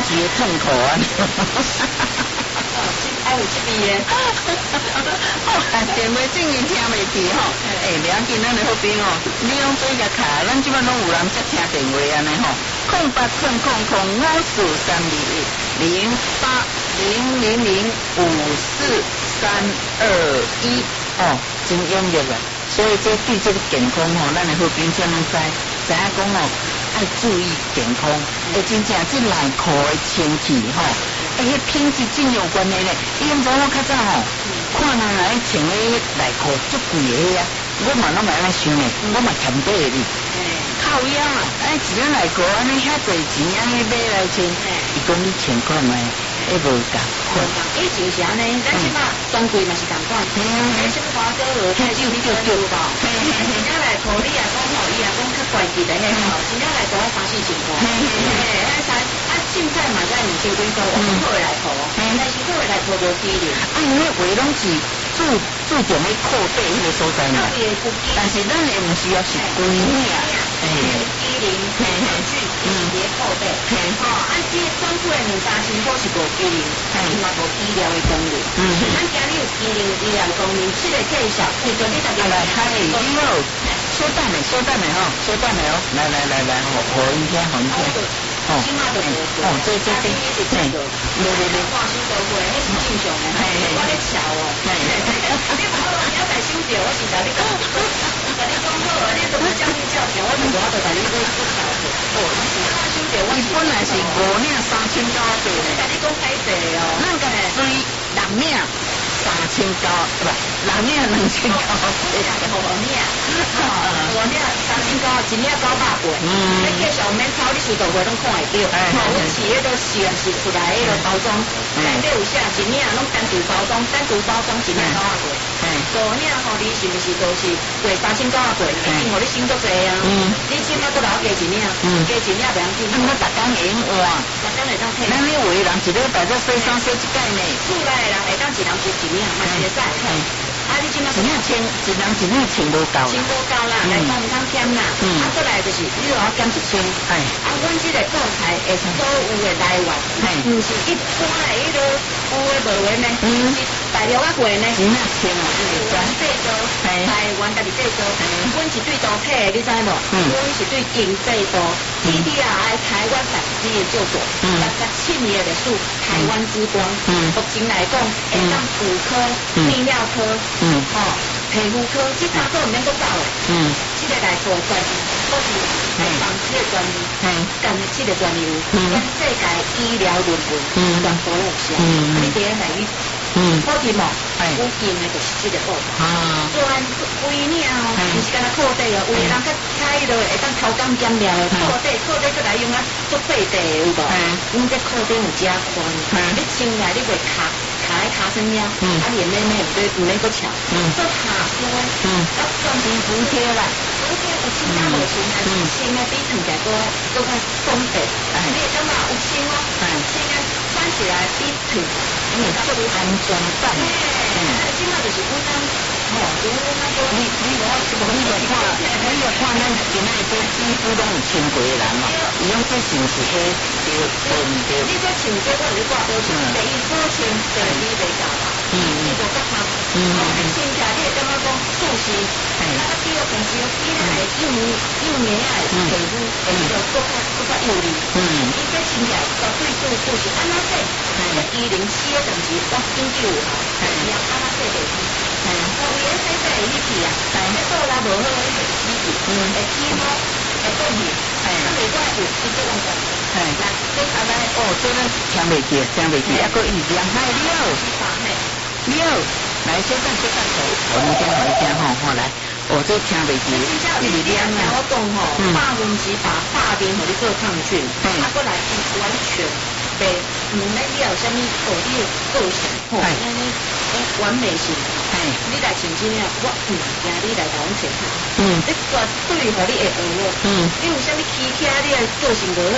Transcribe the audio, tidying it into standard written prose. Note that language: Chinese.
时会痛苦啊。 还有这边的， 电话正经听袂去吼，不要紧，咱的好朋友，你拢做甲卡，咱即摆拢有人接听电话安尼吼，0800054321哦，真踊跃啊！所以这对这个健康吼，咱的好朋友才能知影讲哦，爱注意健康，真正这内裤的清气吼。迄品质真有关系咧，以前我较早吼，看人来穿迄内裤足贵个啊，我嘛拢嘛安尼想诶，我嘛欠买哩，靠腰啊，一个内裤安尼遐侪钱安尼买来穿，伊讲你穿看卖，迄无共。 以前是安尼，咱即马专柜嘛是共款，新华哥罗太就吧，真正内裤你也讲吼，伊也讲较贵气的迄吼，真正内裤3-4千块，凊彩嘛在2000几块，我好的内裤，但是好的内裤无机灵， 因为话拢是注重迄裤底迄个所在嘛，但是咱的毋需要是规领， 机灵，去叠裤底，这专柜的2-3千块是无机灵，伊嘛无医疗的功能，咱今日有机灵医疗功能，这个介绍，你做你大家来，你好，稍等咧哦，互伊听，这， 对，挂新都会，迄是正常的，我咧笑哦，你唔好，你要带手表，我是甲你讲，好，你怎么叫你叫钱，我就甲你讲笑的，手表我伊本来是5领3900块咧， 甲你讲歹势哦， 咱个追6领3900，不，6领2000块， 5领3000块，1领900块，你继续免抄，你随道会拢看会到，阮是迄个是出来迄个包装，内底有写1领拢单独包装1领900块，5领吼你是毋是就是过3900块，已经互你省足济啊，你起码搁留加1领，加1领袂要紧， 我逐工会用换， 会当退， 咱你有的人一礼拜再洗衫洗一摆呢， 厝内的人会当一人穿1领，嘛是会使。你即马一领穿无够啦， 穿无够啦，内裤毋通添啦，过来就是你又要减1000，阮即个做菜会所有的来源，毋是一般的迄个有诶无诶呢，是大陆啊过呢， 真啊天啊， 台湾制造，台湾家己制造，阮是对刀体的，你知无？阮是对金制造 ，TTI 台湾纺织研究所，67年的历史，台湾之光，目前来讲，会当妇科、泌尿科。皮肤科，这3个毋免搁走诶。这个内裤专业，都是纺织的专业，干这个专业，咱世界医疗论文全部有写。你第一内保健无？有劲的就是这个部分。专规领哦，毋是干那裤底哦，有的人较踩落会当偷工减料的裤底搁来用啊做背地有无？阮这裤底有加宽，你穿来你袂卡卡身了，连妹毋免搁翘，做下梳，要专门补贴啦，补贴有穿加无穿，还是穿的比穿起来搁较方便，你会感觉有穿哦，穿的穿起来比穿做安全版。即马就是讲咱，你看咱今仔这几乎拢有穿过的人哦，伊讲这是毋是迄对毋对？你这穿这我就是挂保险，第一保险，第二袂搞啦，你无甲他，你穿起来你会感觉讲舒适，第二平时你来幼年啊皮肤会比较更较幼利，你这穿起来绝对舒适，安怎说？104的等级我研究有效，要安怎说袂起？有颜色会起去啊，你做啦无好，你就起去，会起毛，会变形，袂管有这种感觉。那这安尼这咱听袂记，还佫一样，你好，来小等，我们先回家吼，来，这听袂记， 你听我讲吼，100%把发病互你做抗菌，过来完全袂，你有啥物你的个性，完美型，你来穿这样，我惊你来甲阮穿你绝对互你会学你有啥物起你的个性无好。